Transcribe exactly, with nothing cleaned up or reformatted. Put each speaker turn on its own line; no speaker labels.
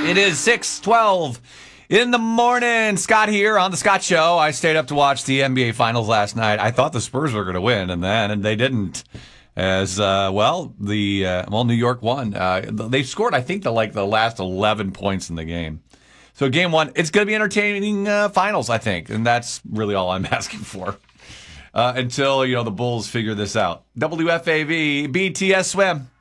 It is six twelve in the morning. Scott here on the Scott Show. I stayed up to watch the N B A Finals last night. I thought the Spurs were going to win, and then and they didn't. As uh, well, the uh, well, New York won. Uh, they scored, I think, the like the last eleven points in the game. So game one, it's going to be entertaining uh, finals, I think, and that's really all I'm asking for. Uh, until you know the Bulls figure this out. W F A V B T S Swim.